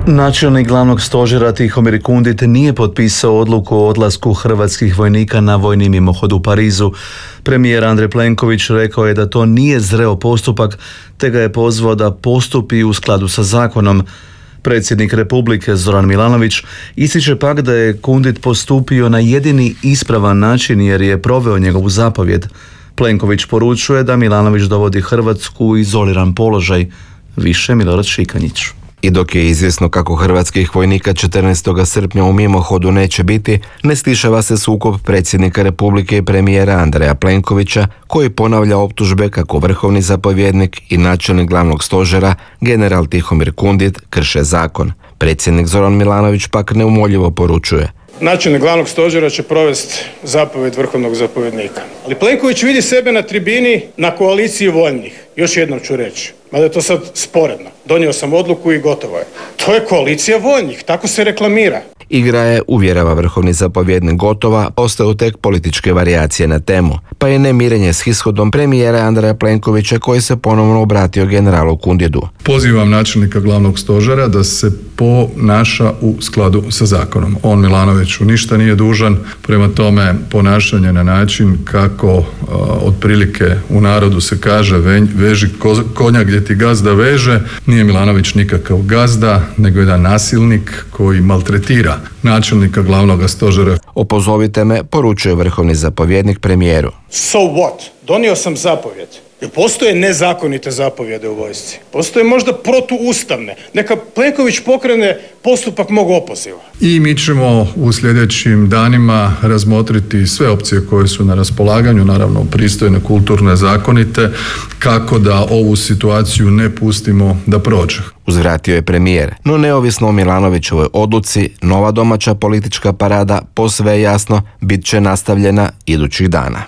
Načelnik glavnog stožera Tihomir Kundit nije potpisao odluku o odlasku hrvatskih vojnika na vojni mimohod u Parizu. Premijer Andrej Plenković rekao je da to nije zreo postupak, te ga je pozvao da postupi u skladu sa zakonom. Predsjednik Republike Zoran Milanović ističe pak da je Kundit postupio na jedini ispravan način jer je proveo njegovu zapovjed. Plenković poručuje da Milanović dovodi Hrvatsku u izoliran položaj. Više Milorad Šikanjić. I dok je izvjesno kako hrvatskih vojnika 14. srpnja u mimohodu neće biti, ne stišava se sukob predsjednika Republike i premijera Andreja Plenkovića, koji ponavlja optužbe kako vrhovni zapovjednik i načelnik glavnog stožera, general Tihomir Kundit, krše zakon. Predsjednik Zoran Milanović pak neumoljivo poručuje: načelnik glavnog stožera će provesti zapovjed vrhovnog zapovjednika. Ali Plenković vidi sebe na tribini na koaliciji voljnih. Još jednom ću reći, mada je to sad sporedno. Donio sam odluku i gotovo je. To je koalicija voljnih, tako se reklamira. Igra je, uvjerava vrhovni zapovjednik, gotova, ostaju tek političke varijacije na temu, pa je nemirenje s ishodom premijera Andreja Plenkovića, koji se ponovno obratio generalu Kunditu. Pozivam načelnika glavnog stožera da se ponaša u skladu sa zakonom. On Milanoviću ništa nije dužan, prema tome ponašanje na način kako otprilike u narodu se kaže veži konja gdje ti gazda veže. Nije Milanović nikakav gazda, nego jedan nasilnik koji maltretira načelnika glavnog stožera. Opozovite me, poručuje vrhovni zapovjednik premijeru. So what? Donio sam zapovjed. Jer postoje nezakonite zapovjede u vojsci. Postoje možda protuustavne. Neka Plenković pokrene postupak mog opoziva. I mi ćemo u sljedećim danima razmotriti sve opcije koje su na raspolaganju, naravno pristojne, kulturne, zakonite, kako da ovu situaciju ne pustimo da prođe. Uzvratio je premijer, no neovisno o Milanovićevoj odluci, nova domaća politička parada posve je jasno bit će nastavljena idućih dana.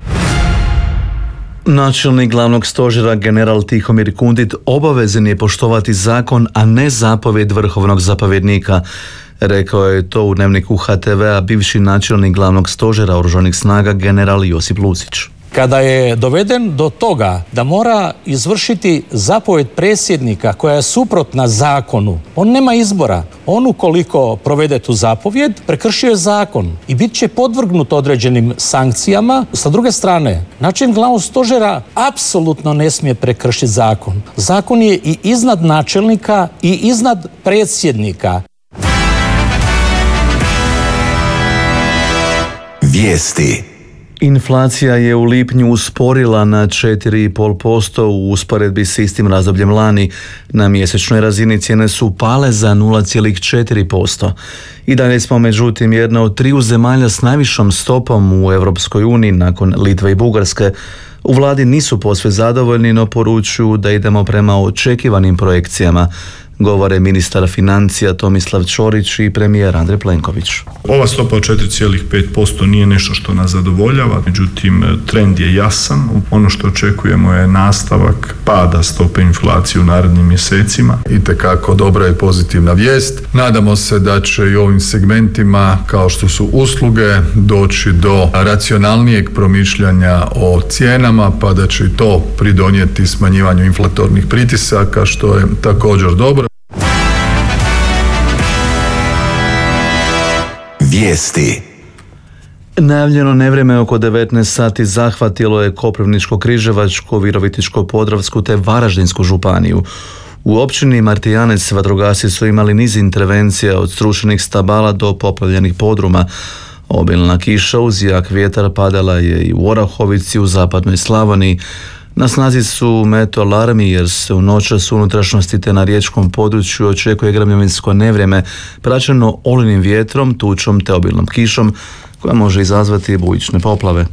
Načelnik glavnog stožera general Tihomir Kundit obavezan je poštovati zakon, a ne zapovjed vrhovnog zapovjednika. Rekao je to u Dnevniku HTV-a bivši načelnik glavnog stožera oružanih snaga general Josip Lucić. Kada je doveden do toga da mora izvršiti zapovjed predsjednika koja je suprotna zakonu, on nema izbora. On ukoliko provede tu zapovjed, prekršio je zakon i bit će podvrgnut određenim sankcijama. Sa druge strane, načelnik glavnog stožera apsolutno ne smije prekršiti zakon. Zakon je i iznad načelnika i iznad predsjednika. Vijesti. Inflacija je u lipnju usporila na 4,5% u usporedbi s istim razdobljem lani. Na mjesečnoj razini cijene su pale za 0,4%. I dalje smo međutim jedna od triju zemalja s najvišom stopom u Europskoj uniji nakon Litve i Bugarske. U vladi nisu posve zadovoljni, no poručuju da idemo prema očekivanim projekcijama, govore ministar financija Tomislav Ćorić i premijer Andrej Plenković. Ova stopa od 4,5% nije nešto što nas zadovoljava, međutim trend je jasan. Ono što očekujemo je nastavak pada stope inflacije u narednim mjesecima. Itekako dobra i pozitivna vijest. Nadamo se da će i ovim segmentima kao što su usluge doći do racionalnijeg promišljanja o cijenama, pa da će i to pridonijeti smanjivanju inflatornih pritisaka, što je također dobro. Vijesti. Najavljeno nevrijeme oko 19 sati zahvatilo je Koprivničko-križevačku, Virovitičko-podravsku te Varaždinsku županiju. U općini Martijanec vatrogasci su imali niz intervencija od srušenih stabala do poplavljenih podruma. Obilna kiša uz jak vjetar padala je i u Orahovici u zapadnoj Slavoniji. Na snazi su meteo alarmi jer se u noćas u unutrašnjosti te na riječkom području očekuje grmljavinsko nevrijeme praćeno olujnim vjetrom, tučom te obilnom kišom koja može izazvati bujične poplave.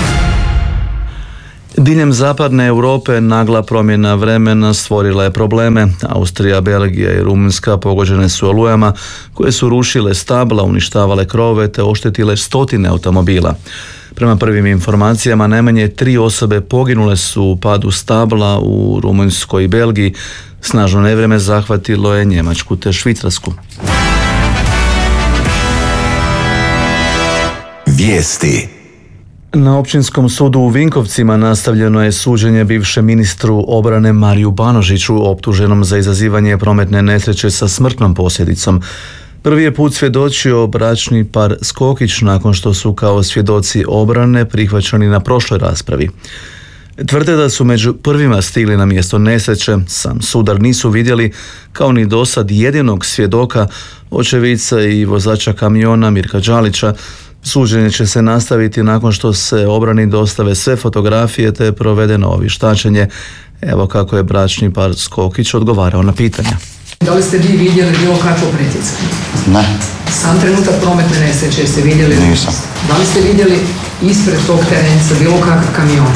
Diljem zapadne Europe nagla promjena vremena stvorila je probleme. Austrija, Belgija i Rumunjska pogođene su olujama koje su rušile stabla, uništavale krovove te oštetile stotine automobila. Prema prvim informacijama najmanje 3 osobe poginule su u padu stabla u Rumunjskoj i Belgiji. Snažno nevrijeme zahvatilo je Njemačku te Švicarsku. Vijesti. Na Općinskom sudu u Vinkovcima nastavljeno je suđenje bivšem ministru obrane Mariju Banožiću, optuženom za izazivanje prometne nesreće sa smrtnom posljedicom. Prvi je put svjedočio bračni par Skokić nakon što su kao svjedoci obrane prihvaćeni na prošloj raspravi. Tvrde da su među prvima stigli na mjesto nesreće, sam sudar nisu vidjeli, kao ni dosad jedinog svjedoka, očevica i vozača kamiona Mirka Đalića. Suđenje će se nastaviti nakon što se obrani dostave sve fotografije te provede novo vještačenje. Evo kako je bračni par Skokić odgovarao na pitanja. Da li ste vi vidjeli bilo kakvo pretjecanje? Ne. Sam trenutak prometne nesreće ste vidjeli? Nisam. Da li ste vidjeli ispred tog terenca bilo kakav kamion?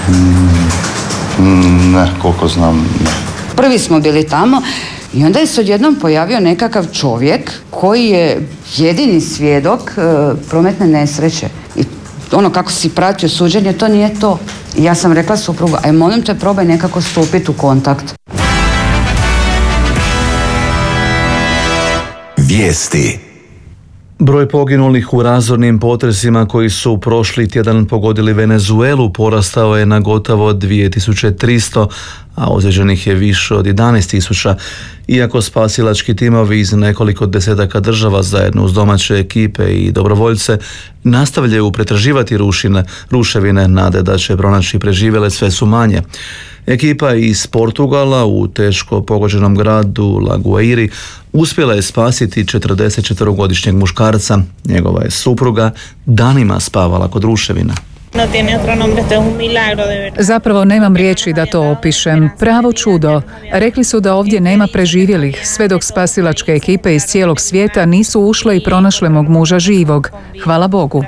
Ne, koliko znam, ne. Prvi smo bili tamo i onda je se odjednom pojavio nekakav čovjek koji je jedini svjedok prometne nesreće. I ono kako si pratio suđenje, to nije to. I ja sam rekla suprugu, aj molim te probaj nekako stupiti u kontakt. Vijesti. Broj poginulih u razornim potresima koji su prošli tjedan pogodili Venezuelu porastao je na gotovo 2300, a ozlijeđenih je više od 11.000. Iako spasilački timovi iz nekoliko desetaka država zajedno uz domaće ekipe i dobrovoljce nastavljaju pretraživati ruševine, nade da će pronaći preživjele sve su manje. Ekipa iz Portugala u teško pogođenom gradu Laguairi uspjela je spasiti 44-godišnjeg muškarca. Njegova je supruga danima spavala kod ruševina. Zapravo nemam riječi da to opišem. Pravo čudo. Rekli su da ovdje nema preživjelih, sve dok spasilačke ekipe iz cijelog svijeta nisu ušle i pronašle mog muža živog. Hvala Bogu.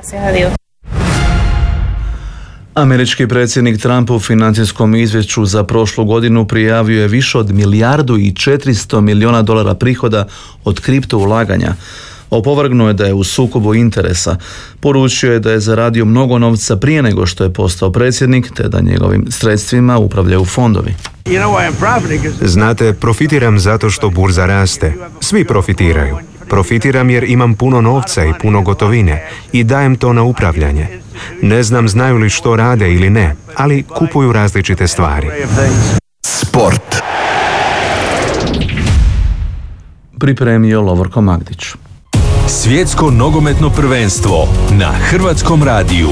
Američki predsjednik Trump u financijskom izvješću za prošlu godinu prijavio je više od $1,4 milijarda prihoda od kripto ulaganja. Opovrgnuo je da je u sukobu interesa. Poručio je da je zaradio mnogo novca prije nego što je postao predsjednik, te da njegovim sredstvima upravljaju fondovi. Znate, profitiram zato što burza raste. Svi profitiraju. Profitiram jer imam puno novca i puno gotovine i dajem to na upravljanje. Ne znam znaju li što rade ili ne, ali kupuju različite stvari. Sport. Pripremio Lovorko Magdić. Svjetsko nogometno prvenstvo na Hrvatskom radiju.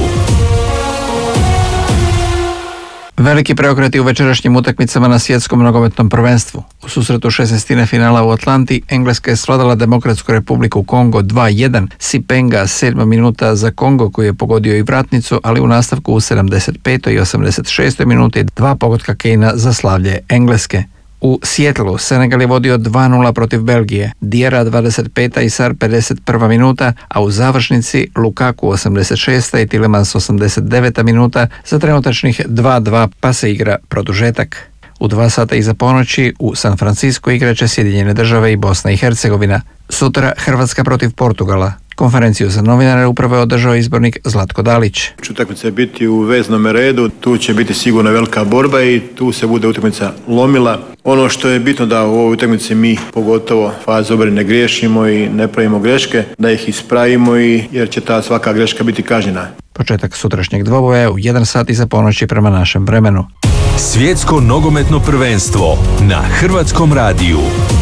Veliki preokreti u večerašnjim utakmicama na svjetskom nogometnom prvenstvu. U susretu 16. finala u Atlanti, Engleska je svladala Demokratsku republiku Kongo 2-1. Sipenga 7. minuta za Kongo koji je pogodio i vratnicu, ali u nastavku u 75. i 86. minuti 2 pogotka Kejna za slavlje Engleske. U Seattlu Senegal je vodio 2-0 protiv Belgije, Diarra 25. i Sar 51. minuta, a u završnici Lukaku 86. i Tielemans 89. minuta za trenutačnih 2-2 pa se igra produžetak. U 2 sata iza ponoći u San Francisco igraće Sjedinjene Države i Bosna i Hercegovina. Sutra Hrvatska protiv Portugala. Konferenciju za novinare upravo je održao izbornik Zlatko Dalić. Utakmica će biti u veznom redu, tu će biti sigurno velika borba i tu se bude utakmica lomila. Ono što je bitno da u ovoj utakmici mi pogotovo fazu obrane ne griješimo i ne pravimo greške, da ih ispravimo jer će ta svaka greška biti kažnjena. Početak sutrašnjeg dvoboja u 1 sat iza ponoći prema našem vremenu. Svjetsko nogometno prvenstvo na Hrvatskom radiju.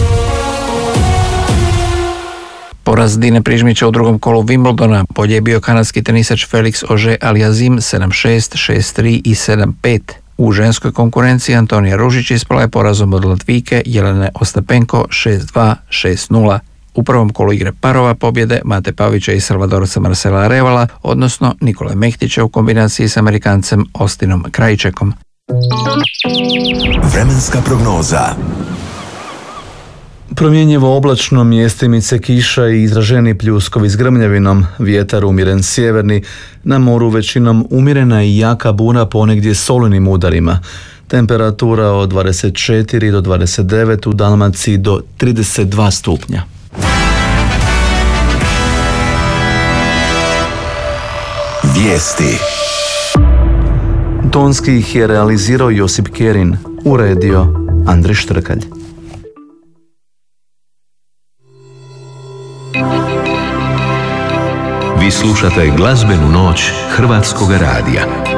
Poraz Dine Prižmića u drugom kolu Wimbledona bolje je bio kanadski tenisač Felix Auger-Aliassime 7-6, 6-3 i 7-5. U ženskoj konkurenciji Antonija Ružić ispala je porazom od Latvijke Jelene Ostapenko 6-2, 6-0. U prvom kolu igre parova pobjede Mate Pavića i Salvadorca Marcela Arevala, odnosno Nikole Mehtića u kombinaciji s Amerikancem Austinom Krajčekom. Vremenska prognoza. Promjenjivo oblačno, mjestimice kiša i izraženi pljuskovi s grmljavinom, vjetar umjeren sjeverni, na moru većinom umjerena i jaka bura ponegdje s olunim udarima. Temperatura od 24 do 29, u Dalmaciji do 32 stupnja. Vijesti. Tonski ih je realizirao Josip Kerin, uredio Andrej Štrkalj. Vi slušate glazbenu noć Hrvatskog radija.